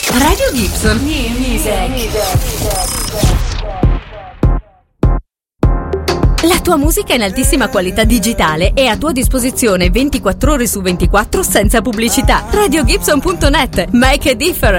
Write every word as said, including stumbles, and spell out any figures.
Radio Gibson. New music. La tua musica in altissima qualità digitale è a tua disposizione ventiquattro ore su ventiquattro senza pubblicità. radio gibson punto net. Make a difference.